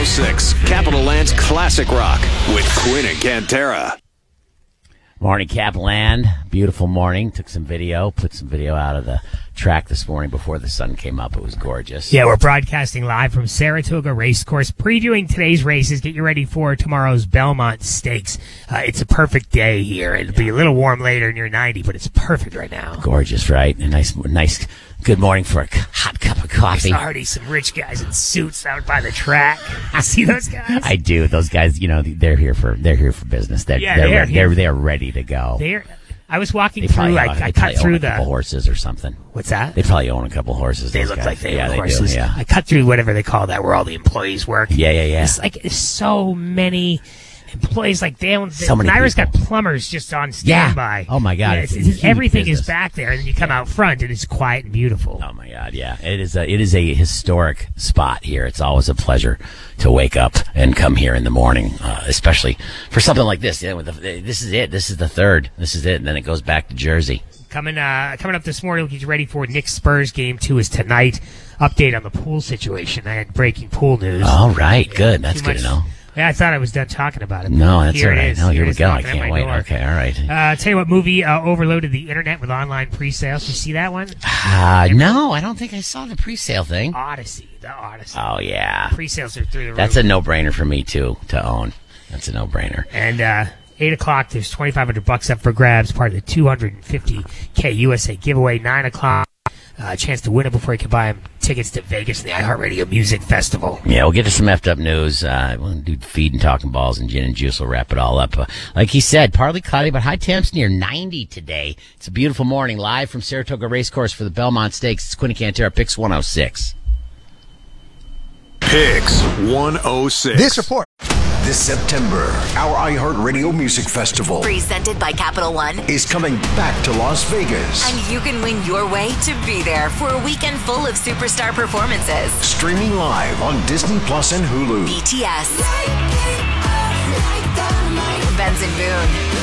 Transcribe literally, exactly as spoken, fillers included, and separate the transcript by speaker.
Speaker 1: oh six, Capital Land's Classic Rock with Quinn and Cantera.
Speaker 2: Morning, Capland. Beautiful morning. Took some video, put some video out of the track this morning before the sun came up. It was gorgeous.
Speaker 3: Yeah, we're broadcasting live from Saratoga Racecourse, previewing today's races. Get you ready for tomorrow's Belmont Stakes. Uh, it's a perfect day here. It'll be a little warm later, near ninety, but it's perfect right now.
Speaker 2: Gorgeous, right? A nice, nice, good morning for a hot cup of coffee.
Speaker 3: There's already some rich guys in suits out by the track. I see those guys.
Speaker 2: I do. Those guys, you know, they're here for they're here for business. They're
Speaker 3: Yeah,
Speaker 2: they're
Speaker 3: they're
Speaker 2: they're,
Speaker 3: here.
Speaker 2: they're, they're ready to go.
Speaker 3: They're. I was walking
Speaker 2: They
Speaker 3: through.
Speaker 2: probably,
Speaker 3: I,
Speaker 2: own-
Speaker 3: I
Speaker 2: they
Speaker 3: cut
Speaker 2: probably
Speaker 3: through
Speaker 2: own a
Speaker 3: the.
Speaker 2: couple horses or something.
Speaker 3: What's that?
Speaker 2: They probably own a couple horses.
Speaker 3: They
Speaker 2: those
Speaker 3: look
Speaker 2: guys.
Speaker 3: like they
Speaker 2: yeah,
Speaker 3: own
Speaker 2: they
Speaker 3: horses.
Speaker 2: Do, yeah.
Speaker 3: I cut through whatever they call that, where all the employees work.
Speaker 2: Yeah, yeah, yeah.
Speaker 3: It's like it's so many employees. Like they own.
Speaker 2: So many
Speaker 3: Naira's
Speaker 2: people.
Speaker 3: got plumbers just on
Speaker 2: Yeah.
Speaker 3: standby.
Speaker 2: Oh, my God.
Speaker 3: Yeah,
Speaker 2: It's
Speaker 3: it's-
Speaker 2: a
Speaker 3: it's-
Speaker 2: huge
Speaker 3: everything
Speaker 2: business.
Speaker 3: is back there, and then you come out front, and it's quiet and beautiful.
Speaker 2: Oh my God! Yeah, it is a it is a historic spot here. It's always a pleasure to wake up and come here in the morning, uh, especially for something like this. You know, with the, this is it. This is the third. This is it, and then it goes back to Jersey.
Speaker 3: Coming, uh, coming up this morning, we'll get you ready for Nick Spurs game two is tonight. Update on the pool situation. I had breaking pool news.
Speaker 2: All right, good. That's
Speaker 3: Too
Speaker 2: good to
Speaker 3: much-
Speaker 2: know.
Speaker 3: Yeah, I thought I was done talking about it.
Speaker 2: No, that's
Speaker 3: Here
Speaker 2: all
Speaker 3: it
Speaker 2: right.
Speaker 3: is.
Speaker 2: No, here
Speaker 3: it
Speaker 2: we
Speaker 3: is
Speaker 2: go. I
Speaker 3: knocking at
Speaker 2: can't
Speaker 3: my
Speaker 2: wait.
Speaker 3: door.
Speaker 2: Okay, all right.
Speaker 3: Uh, tell you what, movie uh, overloaded the internet with online pre-sales. You see that one?
Speaker 2: Uh, no, I don't think I saw the pre-sale thing.
Speaker 3: Odyssey. The Odyssey.
Speaker 2: Oh yeah,
Speaker 3: Pre-sales are through the roof.
Speaker 2: that's a no-brainer for me too to own. That's a no-brainer.
Speaker 3: And uh, eight o'clock, there's twenty-five hundred bucks up for grabs, part of the two hundred fifty K U S A giveaway. Nine o'clock, uh, a chance to win it before you can buy 'em tickets to Vegas and the iHeartRadio Music Festival.
Speaker 2: Yeah, we'll get to some effed up news. Uh, we'll do feed and talking balls and gin and juice. We'll wrap it all up. Uh, like he said, partly cloudy, but high temps near ninety today. It's a beautiful morning, live from Saratoga Racecourse for the Belmont Stakes. It's Quinn and Cantera, Picks one oh six.
Speaker 1: Picks one oh six.
Speaker 4: This report.
Speaker 5: This September, our iHeartRadio Music Festival
Speaker 6: Presented by Capital One.
Speaker 5: is coming back to Las Vegas.
Speaker 6: And you can win your way to be there for a weekend full of superstar performances.
Speaker 5: Streaming live on Disney Plus and Hulu.
Speaker 6: B T S. Benson Boone.